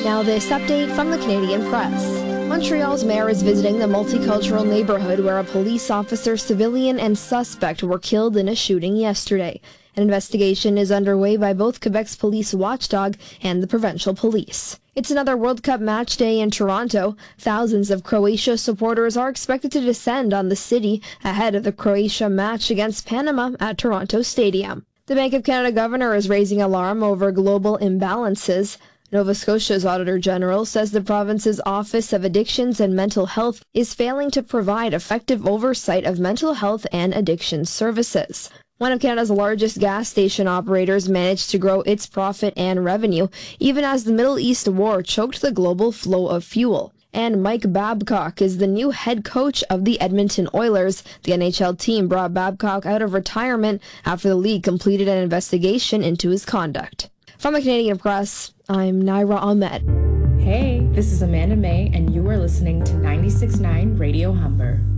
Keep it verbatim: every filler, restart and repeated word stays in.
Now this update from the Canadian Press. Montreal's mayor is visiting the multicultural neighborhood where a police officer, civilian, and suspect were killed in a shooting yesterday. An investigation is underway by both Quebec's police watchdog and the provincial police. It's another World Cup match day in Toronto. Thousands of Croatia supporters are expected to descend on the city ahead of the Croatia match against Panama at Toronto Stadium. The Bank of Canada governor is raising alarm over global imbalances. Nova Scotia's Auditor General says the province's Office of Addictions and Mental Health is failing to provide effective oversight of mental health and addiction services. One of Canada's largest gas station operators managed to grow its profit and revenue, even as the Middle East war choked the global flow of fuel. And Mike Babcock is the new head coach of the Edmonton Oilers. The N H L team brought Babcock out of retirement after the league completed an investigation into his conduct. From the Canadian Press, I'm Naira Ahmed. Hey, this is Amanda May, and you are listening to ninety-six point nine Radio Humber.